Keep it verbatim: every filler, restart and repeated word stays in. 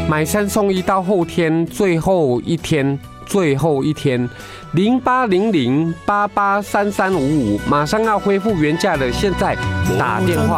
买三送一到后天最后一天，最后一天，零八零零八八三三五五，马上要恢复原价的，现在打电话。